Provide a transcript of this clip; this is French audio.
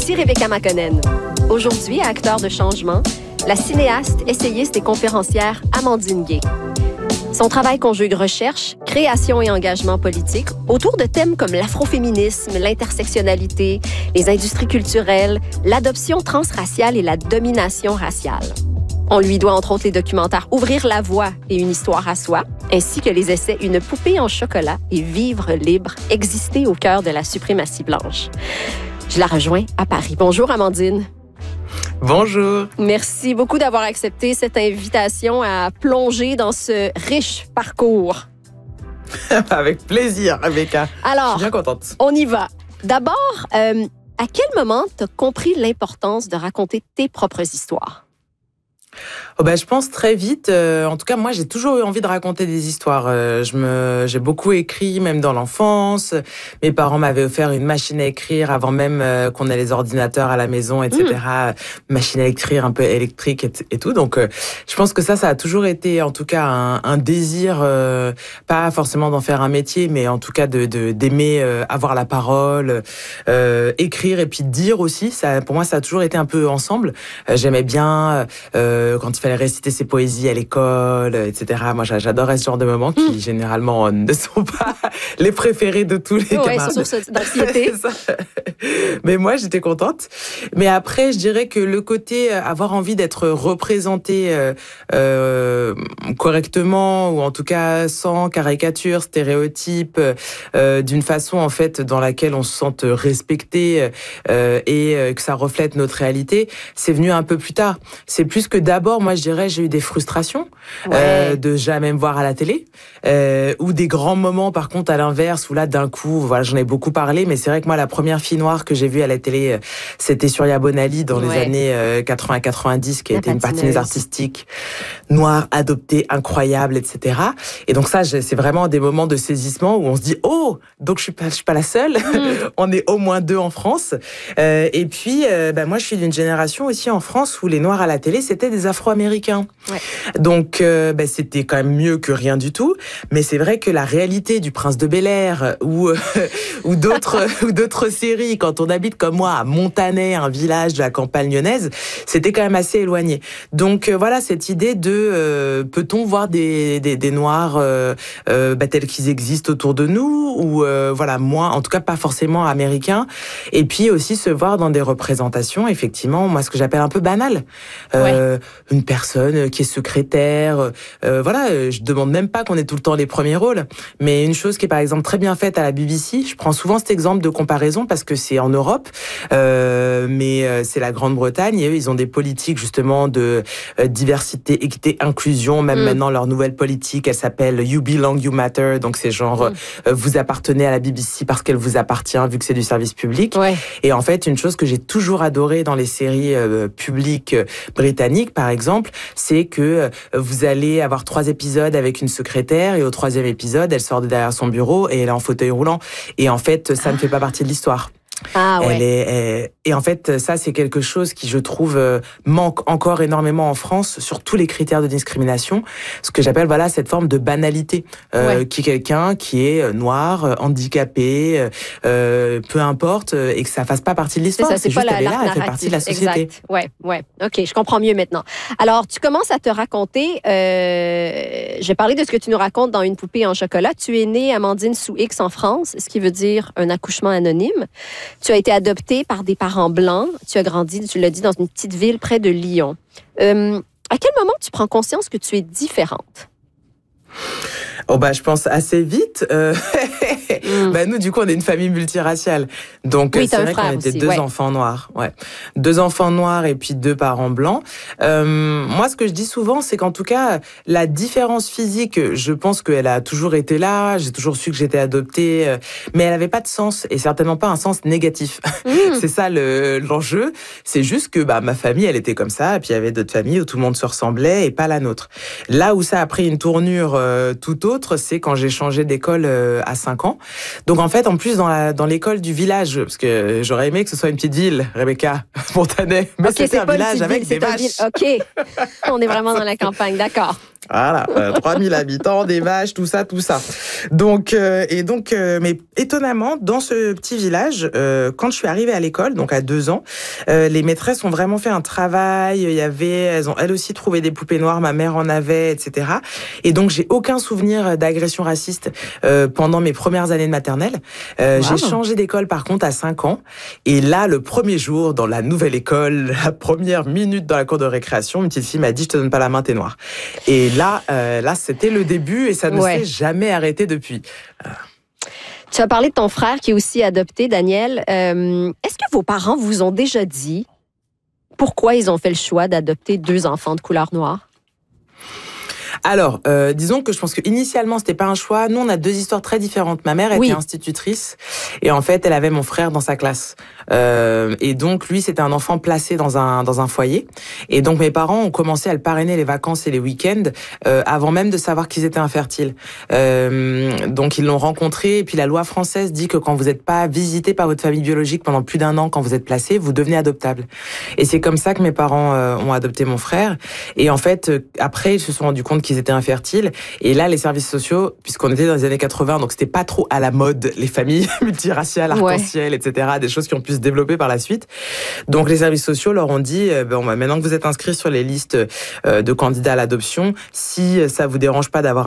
Ici Rebecca Makonnen. Aujourd'hui, à Acteurs de changement, la cinéaste, essayiste et conférencière Amandine Gay. Son travail conjugue recherche, création et engagement politique autour de thèmes comme l'afroféminisme, l'intersectionnalité, les industries culturelles, l'adoption transraciale et la domination raciale. On lui doit entre autres les documentaires Ouvrir la voie et Une histoire à soi, ainsi que les essais Une poupée en chocolat et Vivre libre, exister au cœur de la suprématie blanche. Je la rejoins à Paris. Bonjour Amandine. Bonjour. Merci beaucoup d'avoir accepté cette invitation à plonger dans ce riche parcours. Avec plaisir, Rebecca. Alors, je suis bien contente. On y va. D'abord, à quel moment tu as compris l'importance de raconter tes propres histoires? Je pense très vite. En tout cas, moi, j'ai toujours eu envie de raconter des histoires. J'ai beaucoup écrit, même dans l'enfance. Mes parents m'avaient offert une machine à écrire avant même qu'on ait les ordinateurs à la maison, etc. Machine à écrire un peu électrique et tout. Donc, je pense que ça a toujours été, en tout cas, un désir, pas forcément d'en faire un métier, mais en tout cas d'aimer avoir la parole, écrire et puis dire aussi. Ça, pour moi, ça a toujours été un peu ensemble. J'aimais bien quand il fallait réciter ses poésies à l'école, etc. Moi, j'adorais ce genre de moments qui, généralement, ne sont pas les préférés de tous les camarades. Oui, source d'anxiété. Mais moi, j'étais contente. Mais après, je dirais que le côté avoir envie d'être représenté correctement, ou en tout cas sans caricature, stéréotype, d'une façon, en fait, dans laquelle on se sente respecté et que ça reflète notre réalité, c'est venu un peu plus tard. C'est plus que d'abord, moi, je dirais, j'ai eu des frustrations de jamais me voir à la télé, ou des grands moments, par contre, à l'inverse, où là, d'un coup, voilà, j'en ai beaucoup parlé, mais c'est vrai que moi, la première fille noire que j'ai vue à la télé, c'était Surya Bonali dans les années 80-90, qui a été une patineuse artistique, noire, adoptée, incroyable, etc. Et donc ça, c'est vraiment des moments de saisissement où on se dit, oh, donc je suis pas la seule, on est au moins deux en France. Et puis, moi, je suis d'une génération aussi en France où les Noirs à la télé, c'était des Afro-Américains. Ouais. Donc, c'était quand même mieux que rien du tout. Mais c'est vrai que la réalité du Prince de Bel-Air ou d'autres séries, quand on habite comme moi à Montanet, un village de la campagne lyonnaise, c'était quand même assez éloigné. Donc voilà, cette idée de peut-on voir des Noirs tels qu'ils existent autour de nous, ou voilà, moi, en tout cas pas forcément américains. Et puis aussi se voir dans des représentations, effectivement, moi ce que j'appelle un peu banales. Une personne qui est secrétaire, voilà, je demande même pas qu'on ait tout le temps les premiers rôles, mais une chose qui est par exemple très bien faite à la BBC, je prends souvent cet exemple de comparaison parce que c'est en Europe, mais c'est la Grande-Bretagne, et eux ils ont des politiques justement de diversité, équité, inclusion, même maintenant leur nouvelle politique, elle s'appelle You Belong, You Matter, donc c'est genre vous appartenez à la BBC parce qu'elle vous appartient vu que c'est du service public. Et en fait, une chose que j'ai toujours adorée dans les séries publiques britanniques, par exemple, c'est que vous allez avoir 3 épisodes avec une secrétaire, et au 3e épisode, elle sort de derrière son bureau et elle est en fauteuil roulant. Et en fait, ça ne fait pas partie de l'histoire. Et en fait, ça, c'est quelque chose qui, je trouve, manque encore énormément en France sur tous les critères de discrimination. Ce que j'appelle, voilà, cette forme de banalité, qui est quelqu'un qui est noir, handicapé, peu importe, et que ça fasse pas partie de l'histoire. C'est juste, elle est là, elle fait partie de la société. Exact. Ouais. OK, je comprends mieux maintenant. Alors, tu commences à te raconter, j'ai parlé de ce que tu nous racontes dans Une poupée en chocolat. Tu es née, Amandine, sous X en France, ce qui veut dire un accouchement anonyme. Tu as été adoptée par des parents blancs. Tu as grandi, tu l'as dit, dans une petite ville près de Lyon. À quel moment tu prends conscience que tu es différente? Je pense assez vite. Nous, du coup, on est une famille multiraciale. Donc, c'est vrai qu'on était deux enfants noirs. Ouais. 2 enfants noirs et puis 2 parents blancs. Moi, ce que je dis souvent, c'est qu'en tout cas, la différence physique, je pense qu'elle a toujours été là. J'ai toujours su que j'étais adoptée, mais elle avait pas de sens, et certainement pas un sens négatif. C'est ça l'enjeu. C'est juste que ma famille, elle était comme ça, et puis il y avait d'autres familles où tout le monde se ressemblait et pas la nôtre. Là où ça a pris une tournure tout autre, c'est quand j'ai changé d'école à 5 ans. Donc en fait, en plus dans l'école du village, parce que j'aurais aimé que ce soit une petite ville, Rebecca, Montanet, mais c'était un village avec des vaches. OK, on est vraiment dans la campagne, d'accord. Voilà, 3000 habitants, des vaches, tout ça. Donc, mais étonnamment, dans ce petit village, quand je suis arrivée à l'école, donc à 2 ans, les maîtresses ont vraiment fait un travail. Elles ont elles aussi trouvé des poupées noires, ma mère en avait, etc. Et donc, j'ai aucun souvenir d'agression raciste pendant mes premières années de maternelle. J'ai changé d'école par contre à 5 ans. Et là, le premier jour dans la nouvelle école, la première minute dans la cour de récréation, une petite fille m'a dit: je te donne pas la main, t'es noire. Et là, c'était le début et ça ne s'est jamais arrêté depuis. Tu as parlé de ton frère qui est aussi adopté, Daniel. Est-ce que vos parents vous ont déjà dit pourquoi ils ont fait le choix d'adopter 2 enfants de couleur noire? Alors, disons que je pense que initialement c'était pas un choix. Nous, on a 2 histoires très différentes. Ma mère était institutrice et en fait, elle avait mon frère dans sa classe. Et donc lui, c'était un enfant placé dans un foyer. Et donc mes parents ont commencé à le parrainer les vacances et les week-ends avant même de savoir qu'ils étaient infertiles. Donc ils l'ont rencontré. Et puis la loi française dit que quand vous n'êtes pas visité par votre famille biologique pendant plus d'1 an, quand vous êtes placé, vous devenez adoptable. Et c'est comme ça que mes parents ont adopté mon frère. Et en fait, après, ils se sont rendus compte qu'ils étaient infertiles. Et là, les services sociaux, puisqu'on était dans les années 80, donc c'était pas trop à la mode, les familles multiraciales, arc-en-ciel, etc., des choses qui ont pu se développer par la suite. Donc les services sociaux leur ont dit, maintenant que vous êtes inscrits sur les listes de candidats à l'adoption, si ça vous dérange pas d'avoir